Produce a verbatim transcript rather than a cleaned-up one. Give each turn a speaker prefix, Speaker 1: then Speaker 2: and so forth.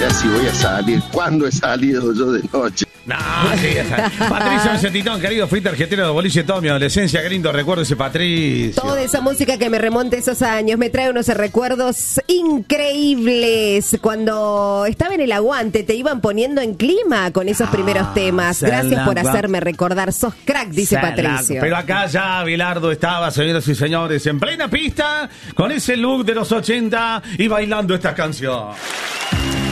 Speaker 1: idea si voy a salir. ¿Cuándo he salido yo de noche?
Speaker 2: No, sí, Patricio Vicentitón, querido, fuiste argentino de boliche toda mi adolescencia, qué lindo recuerdo ese Patricio.
Speaker 3: Toda esa música que me remonta a esos años, me trae unos recuerdos increíbles. Cuando estaba en el aguante, te iban poniendo en clima con esos primeros
Speaker 2: Ah,
Speaker 3: temas. Gracias por
Speaker 2: salagua.
Speaker 3: hacerme recordar, sos crack, dice
Speaker 2: Salaco.
Speaker 3: Patricio.
Speaker 2: Pero acá ya Bilardo estaba, señoras y señores, en plena pista, con ese look de los ochenta y bailando esta canción.